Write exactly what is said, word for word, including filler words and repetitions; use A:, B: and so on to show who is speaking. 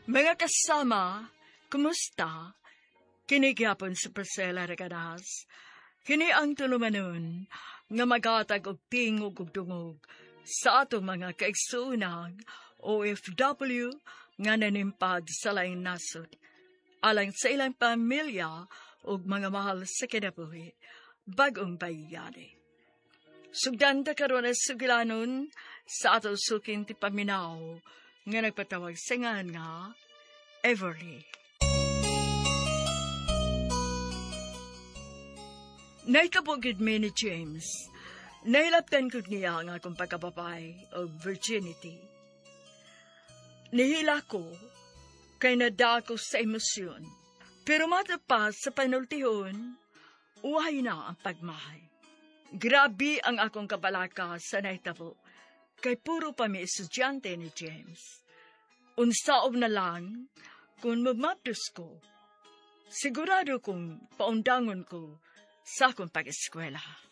A: Mga kasama, kumusta? Kinigyapon sa Priscilla Regadas. Kini ang tulumanon nga magatag og tingog ug dungog sa atong mga kaigsuunang O F W nga nanimpad sa laing nasod. Alang sa ilang pamilya ug mga mahal sa kinabuhi, bagong bayani. Sugdan ta karon as sugilanon sa ato sukin ti paminaw nga nagpatawag singan nga Everly. Naikabugid mi ni James, nailaptan ko niya ang akong pagkababay o virginity. Nihila ko, kay nada ko sa emosyon, pero matapas sa panultihon, uhay na ang pagmahay. Grabe ang akong kabalaka sa naitabo, kay puro pa mi estudyante ni James. Unsaob na lang, kung mamapdos ko, sigurado kong paundangon ko sa akong pag-eskwela.